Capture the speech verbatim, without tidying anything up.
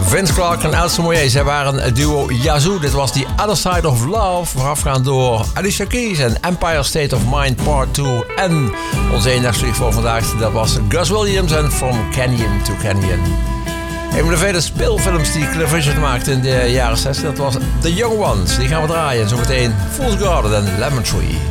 Vince Clarke en Elsa Moyet, zij waren het duo Yazoo. Dit was The Other Side of Love, voorafgaand door Alicia Keys en Empire State of Mind Part twee. En onze eendagsvlieg voor vandaag, dat was Gus Williams en From Canyon to Canyon. Een van de vele speelfilms die Cliff Richard maakte in de jaren zestig, dat was The Young Ones. Die gaan we draaien. Zometeen Fool's Garden en Lemon Tree.